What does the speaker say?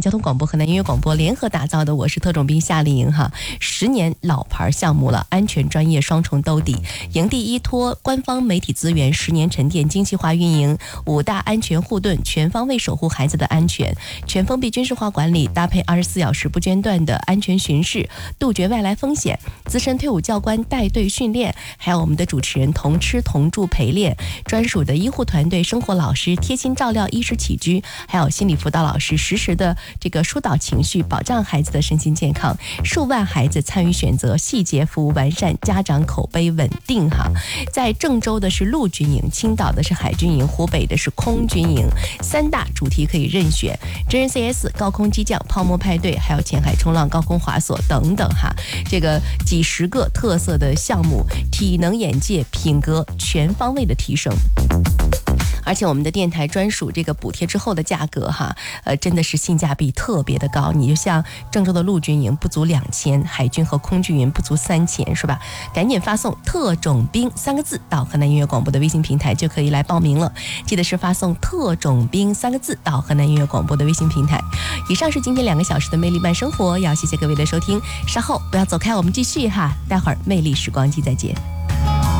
交通广播、河南音乐广播联合打造的我是特种兵夏令营哈，10年老牌项目了，安全专业双重兜底，营地依托官方媒体资源，10年沉淀精细化运营，5大安全护盾，全方位守护孩子的安全，全封闭军事化管理，搭配24小时不间断的安全巡视，杜绝外来风险，资深退伍教官带队训练，还有我们的主持人同吃同住陪练，专属的医护团队、生活老师贴心照料衣食起居，还有心理辅导老师实时的这个疏导情绪，保障孩子的身心健康，数万孩子参与选择，细节服务完善，家长口碑稳定哈。在郑州的是陆军营，青岛的是海军营，湖北的是空军营，3大主题可以任选，真人 CS、高空机降、泡沫派对，还有前海冲浪、高空滑索等等哈，这个几十个特色的项目，体能、眼界、品格全方位的提升。而且我们的电台专属这个补贴之后的价格哈，真的是性价比特别的高。你就像郑州的陆军营不足2000，海军和空军营不足3000，是吧？赶紧发送特种兵3个字到河南音乐广播的微信平台就可以来报名了。记得是发送特种兵3个字到河南音乐广播的微信平台。以上是今天2个小时的魅力慢生活，要谢谢各位的收听，稍后不要走开，我们继续哈，待会儿魅力时光机再见。